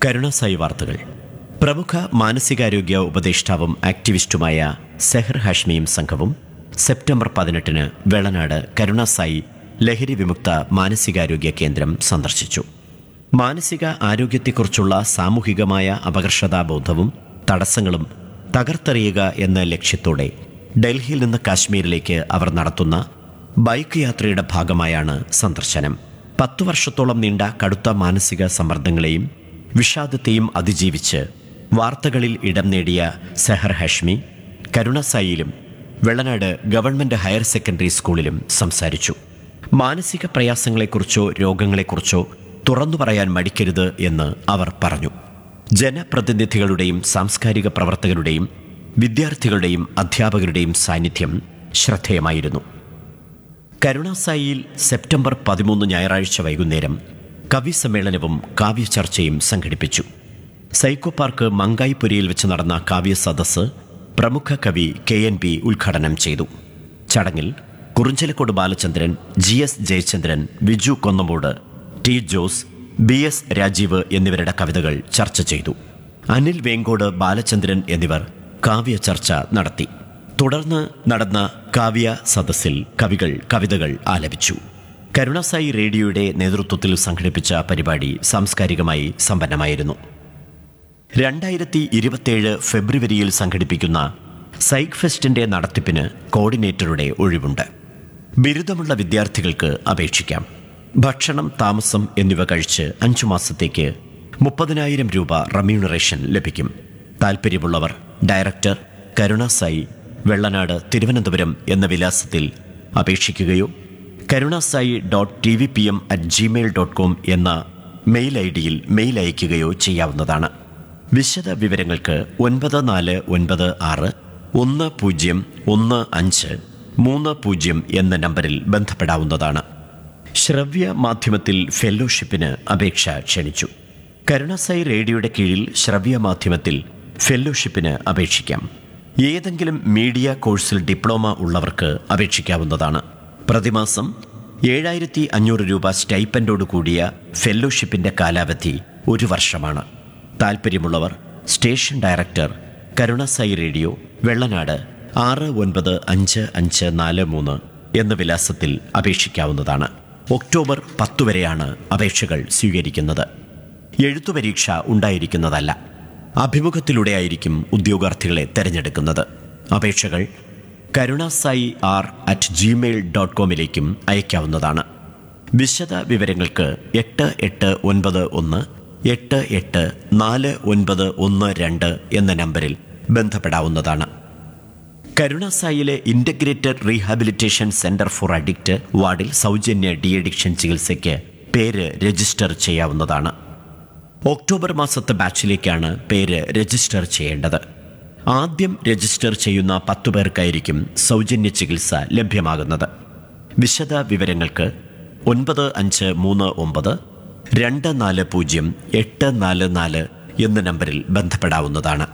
കരുണാസായി വാർത്തകൾ. പ്രമുഖ മാനസികാരോഗ്യ ഉപദേഷ്ടാവും ആക്ടിവിസ്റ്റുമായ സെഹർ ഹാഷ്മിയും സംഘവും സെപ്റ്റംബർ 18 വെള്ളനാട് കരുണാസായി ലഹരി വിമുക്ത മാനസികാരോഗ്യ കേന്ദ്രം സന്ദർശിച്ചു. മാനസിക ആരോഗ്യത്തെക്കുറിച്ചുള്ള സാമൂഹികമായ അപകർഷതാബോധവും തടസ്സങ്ങളും തകർത്തെറിയുക എന്ന ലക്ഷ്യത്തോടെ ഡൽഹിയിൽ നിന്ന് കാശ്മീരിലേക്ക് അവർ നടത്തുന്ന ബൈക്ക് യാത്രയുടെ ഭാഗമായാണ് സന്ദർശനം. 10 വർഷത്തോളം നീണ്ട കടുത്ത മാനസിക സമ്മർദ്ദങ്ങളെയും വിഷാദത്തെയും അതിജീവിച്ച് വാർത്തകളിൽ ഇടം നേടിയ Sehar Hashmi കരുണാസായിയിലും Vellanad government higher secondary സ്കൂളിലും സംസാരിച്ചു. മാനസിക പ്രയാസങ്ങളെക്കുറിച്ചോ രോഗങ്ങളെക്കുറിച്ചോ തുറന്നു പറയാൻ മടിക്കരുത് എന്ന് അവർ പറഞ്ഞു. ജനപ്രതിനിധികളുടെയും സാംസ്കാരിക പ്രവർത്തകരുടെയും വിദ്യാർത്ഥികളുടെയും അധ്യാപകരുടെയും സാന്നിധ്യം ശ്രദ്ധേയമായിരുന്നു. കരുണാസായിയിൽ സെപ്റ്റംബർ 13 ഞായറാഴ്ച വൈകുന്നേരം കവി സമ്മേളനവും കാവ്യചർച്ചയും സംഘടിപ്പിച്ചു. സൈക്കോ പാർക്ക് മങ്കായിപുരിയിൽ വെച്ച് നടന്ന കാവ്യ സദസ്സ് പ്രമുഖ കവി KNP ഉദ്ഘാടനം ചെയ്തു. ചടങ്ങിൽ കുറുഞ്ചലക്കോട് Balachandran, GS Jayachandran, Viju Konnamoodu, T Jose, BS Rajeev എന്നിവരുടെ കവിതകൾ ചർച്ച ചെയ്തു. അനിൽ വേങ്കോട്, ബാലചന്ദ്രൻ എന്നിവർ കാവ്യ ചർച്ച നടത്തി. തുടർന്ന് നടന്ന കാവ്യ സദസ്സിൽ കവികൾ കവിതകൾ ആലപിച്ചു. കരുണാസായി റേഡിയോയുടെ നേതൃത്വത്തിൽ സംഘടിപ്പിച്ച പരിപാടി സാംസ്കാരികമായി സമ്പന്നമായിരുന്നു. 2027 ഫെബ്രുവരിയിൽ സംഘടിപ്പിക്കുന്ന സൈക് ഫെസ്റ്റിന്റെ നടത്തിപ്പിന് കോർഡിനേറ്ററുടെ ഒഴിവുണ്ട്. ബിരുദമുള്ള വിദ്യാർത്ഥികൾക്ക് അപേക്ഷിക്കാം. ഭക്ഷണം, താമസം എന്നിവ കഴിച്ച് 5 മാസത്തേക്ക് 30,000 രൂപ റെമ്യൂണറേഷൻ ലഭിക്കും. താൽപ്പര്യമുള്ളവർ ഡയറക്ടർ, കരുണാസായി, വെള്ളനാട്, തിരുവനന്തപുരം എന്ന വിലാസത്തിൽ അപേക്ഷിക്കുകയോ karunasai.tvpm@gmail.com എന്ന മെയിൽ ഐഡിയിൽ മെയിൽ അയയ്ക്കുകയോ ചെയ്യാവുന്നതാണ്. വിശദ വിവരങ്ങൾക്ക് 9496101530 എന്ന നമ്പറിൽ ബന്ധപ്പെടാവുന്നതാണ്. ശ്രവ്യ മാധ്യമത്തിൽ ഫെല്ലോഷിപ്പിന് അപേക്ഷ ക്ഷണിച്ചു. കരുണാസായി റേഡിയോയുടെ കീഴിൽ ശ്രവ്യ മാധ്യമത്തിൽ ഫെല്ലോഷിപ്പിന് അപേക്ഷിക്കാം. ഏതെങ്കിലും മീഡിയ കോഴ്സിൽ ഡിപ്ലോമ ഉള്ളവർക്ക് അപേക്ഷിക്കാവുന്നതാണ്. പ്രതിമാസം 7,500 രൂപ സ്റ്റൈപ്പൻഡോട് കൂടിയ ഫെല്ലോഷിപ്പിന്റെ കാലാവധി 1 വർഷമാണ്. താൽപ്പര്യമുള്ളവർ station director, Karunasai radio, Vellanad 695543 എന്ന വിലാസത്തിൽ അപേക്ഷിക്കാവുന്നതാണ്. ഒക്ടോബർ 10 വരെയാണ് അപേക്ഷകൾ സ്വീകരിക്കുന്നത്. എഴുത്തുപരീക്ഷ ഉണ്ടായിരിക്കുന്നതല്ല. അഭിമുഖത്തിലൂടെയായിരിക്കും ഉദ്യോഗാർത്ഥികളെ തിരഞ്ഞെടുക്കുന്നത്. അപേക്ഷകൾ karunasai@gmail.com അയക്കാവുന്നതാണ്. വിശദ വിവരങ്ങൾക്ക് 8891884912 എന്ന നമ്പറിൽ ബന്ധപ്പെടാവുന്നതാണ്. കരുണാസായിലെ integrated rehabilitation centre for addict വാർഡിൽ സൗജന്യ ഡി-അഡിക്ഷൻ ചികിത്സയ്ക്ക് പേര് രജിസ്റ്റർ ചെയ്യാവുന്നതാണ്. ഒക്ടോബർ മാസത്തെ ബാച്ചിലേക്കാണ് പേര് രജിസ്റ്റർ ചെയ്യേണ്ടത്. ആദ്യം രജിസ്റ്റർ ചെയ്യുന്ന 10 പേർക്കായിരിക്കും സൗജന്യ ചികിത്സ ലഭ്യമാകുന്നത്. വിശദ വിവരങ്ങൾക്ക് 9539240844 എന്ന നമ്പറിൽ ബന്ധപ്പെടാവുന്നതാണ്.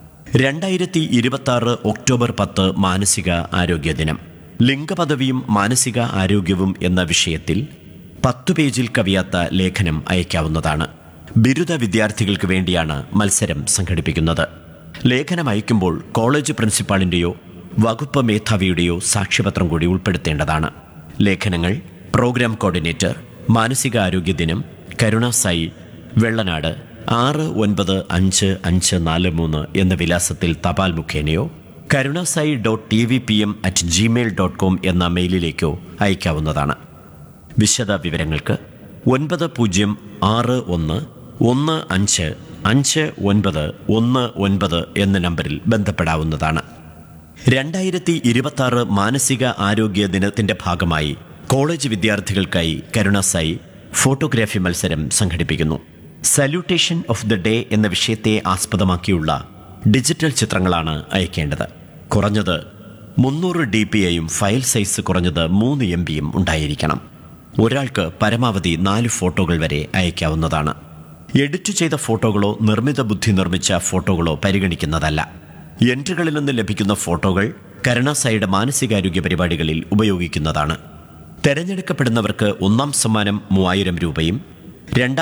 2026 ഒക്ടോബർ 10 മാനസിക ആരോഗ്യ ദിനം. ലിംഗപദവിയും മാനസിക ആരോഗ്യവും എന്ന വിഷയത്തിൽ 10 പേജിൽ കവിയാത്ത ലേഖനം അയക്കാവുന്നതാണ്. ബിരുദ വിദ്യാർത്ഥികൾക്ക് വേണ്ടിയാണ് മത്സരം സംഘടിപ്പിക്കുന്നത്. ലേഖനം അയക്കുമ്പോൾ കോളേജ് പ്രിൻസിപ്പാളിൻ്റെയോ വകുപ്പ് മേധാവിയുടെയോ സാക്ഷ്യപത്രം കൂടി ഉൾപ്പെടുത്തേണ്ടതാണ്. ലേഖനങ്ങൾ പ്രോഗ്രാം കോർഡിനേറ്റർ, മാനസികാരോഗ്യ ദിനം, കരുണാസായി, വെള്ളനാട് 695543 എന്ന വിലാസത്തിൽ തപാൽ മുഖേനയോ karunasai.tvpm@gmail.com എന്ന മെയിലിലേക്കോ അയക്കാവുന്നതാണ്. വിശദ വിവരങ്ങൾക്ക് 9061155919 എന്ന നമ്പറിൽ ബന്ധപ്പെടാവുന്നതാണ്. 2026 മാനസിക ആരോഗ്യ ദിനത്തിന്റെ ഭാഗമായി കോളേജ് വിദ്യാർത്ഥികൾക്കായി കരുണാസായി ഫോട്ടോഗ്രാഫി മത്സരം സംഘടിപ്പിക്കുന്നു. സല്യൂട്ടേഷൻ ഓഫ് ദ ഡേ എന്ന വിഷയത്തെ ആസ്പദമാക്കിയുള്ള ഡിജിറ്റൽ ചിത്രങ്ങളാണ് അയക്കേണ്ടത്. കുറഞ്ഞത് 300 DPIയും ഫയൽ സൈസ് കുറഞ്ഞത് 3 MBയും ഉണ്ടായിരിക്കണം. ഒരാൾക്ക് പരമാവധി 4 ഫോട്ടോകൾ വരെ അയക്കാവുന്നതാണ്. എഡിറ്റ് ചെയ്ത ഫോട്ടോകളോ നിർമ്മിത ബുദ്ധി നിർമ്മിച്ച ഫോട്ടോകളോ പരിഗണിക്കുന്നതല്ല. എൻട്രികളിൽ നിന്ന് ലഭിക്കുന്ന ഫോട്ടോകൾ കരുണാസായിയുടെ മാനസികാരോഗ്യ പരിപാടികളിൽ ഉപയോഗിക്കുന്നതാണ്. തെരഞ്ഞെടുക്കപ്പെടുന്നവർക്ക് 1ാം സമ്മാനം 3000 രൂപയും